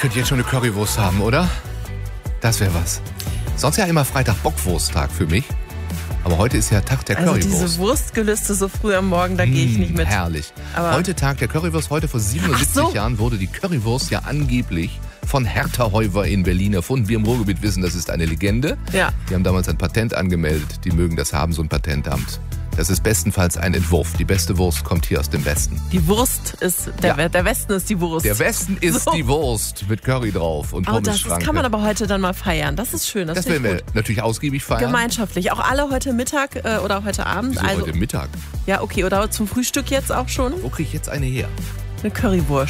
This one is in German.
könnte jetzt schon eine Currywurst haben, oder? Das wäre was. Sonst ja immer Freitag Bockwursttag für mich. Aber heute ist ja Tag der Currywurst. Also diese Wurstgelüste so früh am Morgen, da gehe ich nicht mit. Herrlich. Aber heute Tag der Currywurst. Heute vor 77 Jahren wurde die Currywurst ja angeblich von Hertha Heuwer in Berlin erfunden. Wir im Ruhrgebiet wissen, das ist eine Legende. Ja. Die haben damals ein Patent angemeldet. Die mögen das haben, so ein Patentamt. Das ist bestenfalls ein Entwurf. Die beste Wurst kommt hier aus dem Westen. Die Wurst ist, der Westen ist die Wurst. Der Westen ist So. die Wurst mit Curry drauf und Aber das Pommesschranke. kann man aber heute dann mal feiern. Das ist schön. Das finde werden ich wir gut. natürlich ausgiebig feiern. Gemeinschaftlich. Auch alle heute Mittag oder heute Abend. Wieso heute Mittag? Ja, okay. Oder zum Frühstück jetzt auch schon. Wo kriege ich jetzt eine her? Eine Currywurst.